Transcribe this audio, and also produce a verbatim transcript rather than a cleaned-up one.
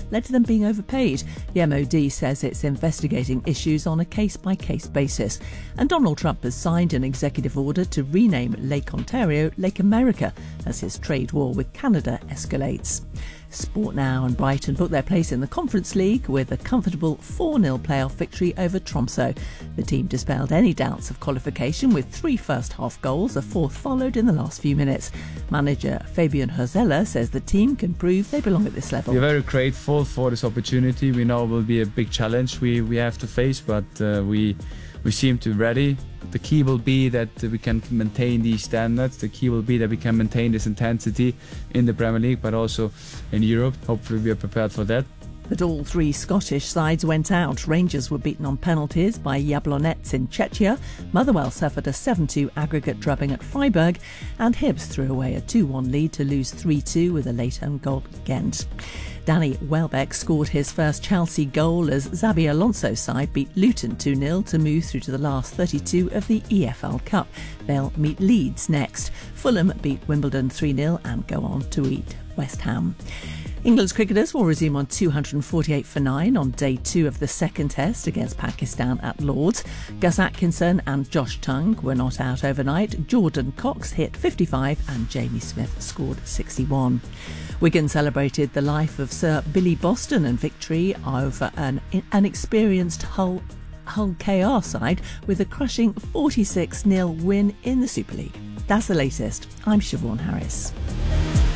led to them being overpaid. The M O D says it's investigating issues on a case-by-case basis. And Donald Trump has signed an executive order to rename Lake Ontario Lake America as his trade war with Canada escalates. Sport now, and Brighton booked their place in the Conference League with a comfortable four nil playoff victory over Tromsø. The team dispelled any doubts of qualification with three first-half goals, a fourth followed in the last few minutes. Manager Fabian Herzella says the team can prove they belong at this level. We're very grateful for this opportunity. We know it will be a big challenge we, we have to face, but uh, we we seem to be ready. The key will be that we can maintain these standards. The key will be that we can maintain this intensity in the Premier League, but also in Europe. Hopefully we are prepared for that. But all three Scottish sides went out. Rangers were beaten on penalties by Jablonec in Czechia. Motherwell suffered a seven two aggregate drubbing at Freiburg. And Hibs threw away a two one lead to lose three two with a late own goal at Ghent. Danny Welbeck scored his first Chelsea goal as Xabi Alonso's side beat Luton two nil to move through to the last thirty-two of the E F L Cup. They'll meet Leeds next. Fulham beat Wimbledon three nil and go on to beat West Ham. England's cricketers will resume on two hundred forty-eight for nine on day two of the second test against Pakistan at Lord's. Gus Atkinson and Josh Tongue were not out overnight. Jordan Cox hit fifty-five and Jamie Smith scored sixty-one. Wigan celebrated the life of Sir Billy Boston and victory over an, an experienced Hull, Hull K R side with a crushing forty-six nil win in the Super League. That's the latest. I'm Siobhan Harris.